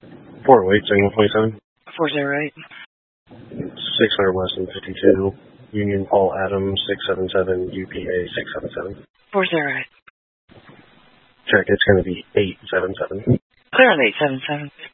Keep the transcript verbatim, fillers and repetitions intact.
four oh eight, single twenty-seven. four zero eight. six hundred West and fifty-two. Union Paul Adams, six seven seven, U P A six seven seven. four zero eight. Check, it's going to be eight seven seven. Clear on eight seven seven.